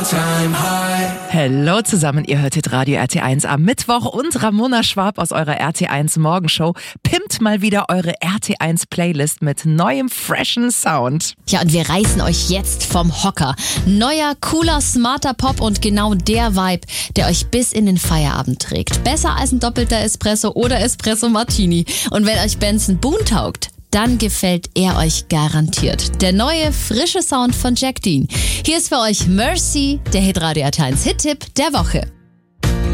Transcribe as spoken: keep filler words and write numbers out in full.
all-time high. Hallo zusammen, ihr hörtet Radio R T eins am Mittwoch und Ramona Schwab aus eurer R T eins Morgenshow pimpt mal wieder eure R T eins Playlist mit neuem, freshen Sound. Ja, und wir reißen euch jetzt vom Hocker. Neuer, cooler, smarter Pop und genau der Vibe, der euch bis in den Feierabend trägt. Besser als ein doppelter Espresso oder Espresso Martini. Und wenn euch Benson Boone taugt, dann gefällt er euch garantiert. Der neue, frische Sound von Jack Dean. Hier ist für euch Mercy, der Hitradio R T eins Hit-Tipp der Woche.